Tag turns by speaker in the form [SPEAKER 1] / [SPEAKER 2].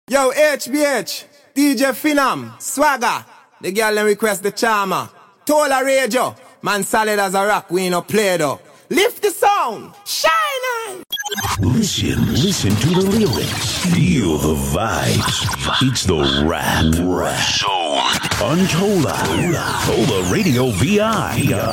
[SPEAKER 1] Yo, HBH, DJ Phenom, Swagger, the girl them request the charmer. Tola Radio, man solid as a rock, we no play though. Lift the sound, shine on.
[SPEAKER 2] Listen to the lyrics, feel the vibes. It's the rap zone on Tola Radio VI.